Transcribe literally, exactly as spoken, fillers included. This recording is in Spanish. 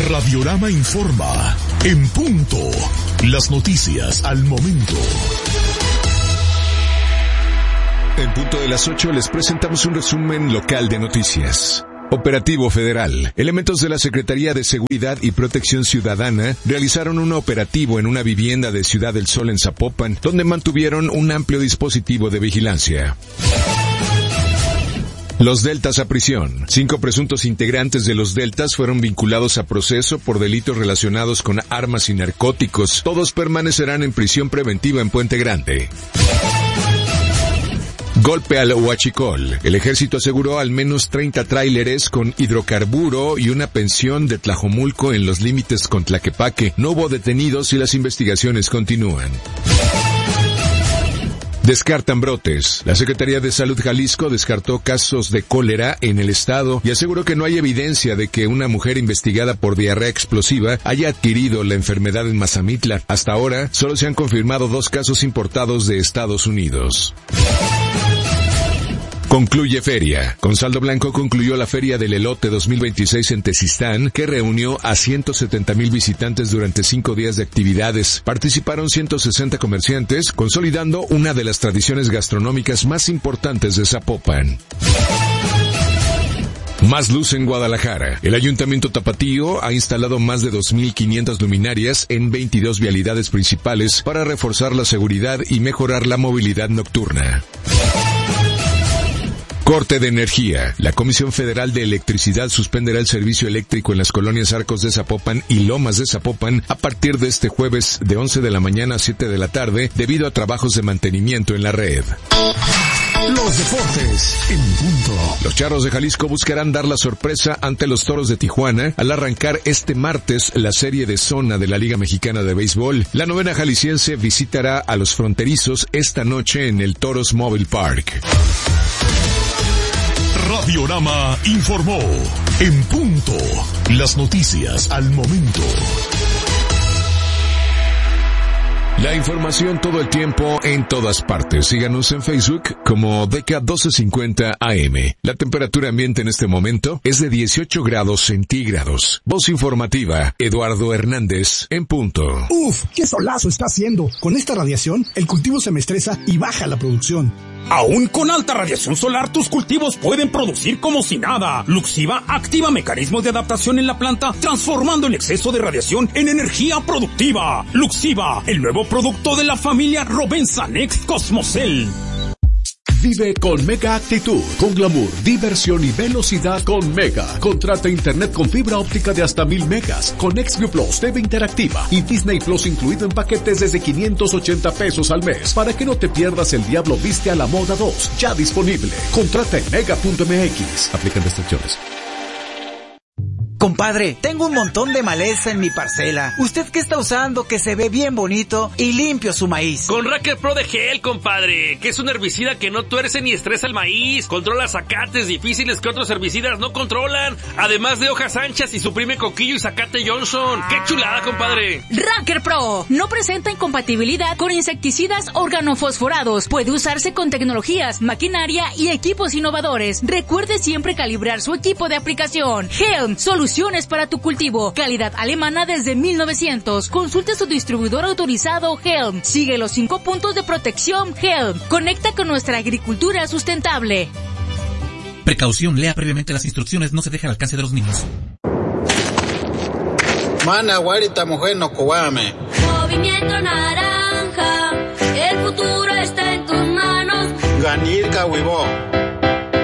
Radiorama informa. En punto. Las noticias al momento. En punto de las ocho les presentamos un resumen local de noticias. Operativo federal. Elementos de la Secretaría de Seguridad y Protección Ciudadana realizaron un operativo en una vivienda de Ciudad del Sol en Zapopan, donde mantuvieron un amplio dispositivo de vigilancia. Los Deltas a prisión. Cinco presuntos integrantes de los Deltas fueron vinculados a proceso por delitos relacionados con armas y narcóticos. Todos permanecerán en prisión preventiva en Puente Grande. Golpe al huachicol. El ejército aseguró al menos treinta tráileres con hidrocarburo y una pensión de Tlajomulco en los límites con Tlaquepaque. No hubo detenidos y las investigaciones continúan. Descartan brotes. La Secretaría de Salud Jalisco descartó casos de cólera en el estado y aseguró que no hay evidencia de que una mujer investigada por diarrea explosiva haya adquirido la enfermedad en Mazamitla. Hasta ahora, solo se han confirmado dos casos importados de Estados Unidos. Concluye feria. Con saldo blanco concluyó la Feria del Elote dos mil veintiséis en Tezistán, que reunió a ciento setenta mil visitantes durante cinco días de actividades. Participaron ciento sesenta comerciantes, consolidando una de las tradiciones gastronómicas más importantes de Zapopan. Más luz en Guadalajara. El Ayuntamiento Tapatío ha instalado más de dos mil quinientas luminarias en veintidós vialidades principales para reforzar la seguridad y mejorar la movilidad nocturna. Corte de energía. La Comisión Federal de Electricidad suspenderá el servicio eléctrico en las colonias Arcos de Zapopan y Lomas de Zapopan a partir de este jueves de once de la mañana a siete de la tarde debido a trabajos de mantenimiento en la red. Los deportes en punto. Los Charros de Jalisco buscarán dar la sorpresa ante los Toros de Tijuana al arrancar este martes la serie de zona de la Liga Mexicana de Béisbol. La novena jalisciense visitará a los fronterizos esta noche en el Toros Mobile Park. Radiorama informó. En punto. Las noticias al momento. La información todo el tiempo en todas partes. Síganos en Facebook como D K doce cincuenta A M. La temperatura ambiente en este momento es de dieciocho grados centígrados. Voz informativa, Eduardo Hernández, en punto. Uf, qué solazo está haciendo. Con esta radiación, el cultivo se me estresa y baja la producción. Aún con alta radiación solar, tus cultivos pueden producir como si nada. Luxiva activa mecanismos de adaptación en la planta, transformando el exceso de radiación en energía productiva. Luxiva, el nuevo producto de la familia Rovensa Next Cosmocel. Vive con Mega Actitud, con glamour, diversión y velocidad con Mega. Contrata internet con fibra óptica de hasta mil megas, con XView Plus, T V interactiva y Disney Plus incluido en paquetes desde quinientos ochenta pesos al mes. Para que no te pierdas El Diablo Viste a la Moda dos, ya disponible. Contrata en mega punto m x. Aplican restricciones. Compadre, tengo un montón de maleza en mi parcela. ¿Usted qué está usando que se ve bien bonito y limpio su maíz? Con Racker Pro de Gel, compadre, que es un herbicida que no tuerce ni estresa el maíz. Controla zacates difíciles que otros herbicidas no controlan. Además de hojas anchas y suprime coquillo y zacate Johnson. ¡Qué chulada, compadre! Racker Pro no presenta incompatibilidad con insecticidas organofosforados. Puede usarse con tecnologías, maquinaria y equipos innovadores. Recuerde siempre calibrar su equipo de aplicación. Helm, solución para tu cultivo. Calidad alemana desde mil novecientos. Consulte su distribuidor autorizado Helm. Sigue los cinco puntos de protección Helm. Conecta con nuestra agricultura sustentable. Precaución, lea previamente las instrucciones, no se deje al alcance de los niños. Mana, guarita, mujer, no cobame. Movimiento Naranja, el futuro está en tus manos. Ganir, Cahuibó.